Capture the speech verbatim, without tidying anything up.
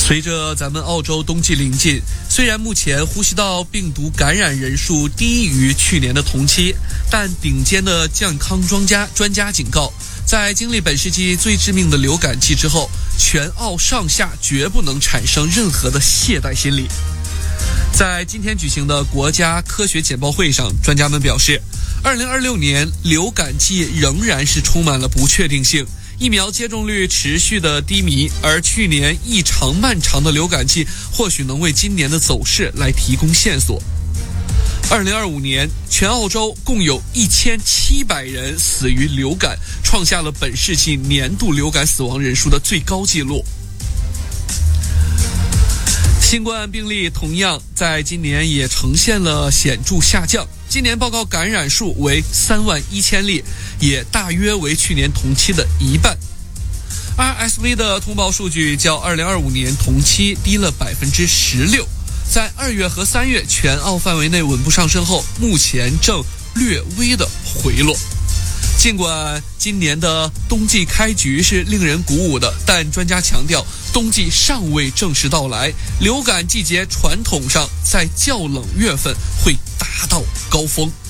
随着咱们澳洲冬季临近，虽然目前呼吸道病毒感染人数低于去年的同期，但顶尖的健康专家专家警告，在经历本世纪最致命的流感季之后，全澳上下绝不能产生任何的懈怠心理。在今天举行的国家科学简报会上，专家们表示，二零二六年流感季仍然是充满了不确定性，疫苗接种率持续的低迷，而去年异常漫长的流感季或许能为今年的走势来提供线索。二零二五年，全澳洲共有一千七百人死于流感，创下了本世纪年度流感死亡人数的最高纪录。新冠病例同样在今年也呈现了显著下降，今年报告感染数为三万一千例，也大约为去年同期的一半。R S V 的通报数据较二零二五年同期低了百分之十六，在二月和三月全澳范围内稳步上升后，目前正略微的回落。尽管今年的冬季开局是令人鼓舞的，但专家强调，冬季尚未正式到来，流感季节传统上在较冷月份会达到高峰。